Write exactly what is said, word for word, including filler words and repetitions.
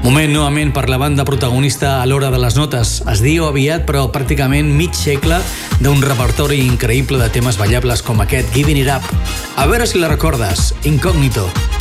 Moment novament per la banda protagonista a l'hora de les notes. Es diu aviat, però pràcticament mig segle d'un repertori increïble de temes ballables com aquest Giving It Up. A veure si la recordes, Incògnito.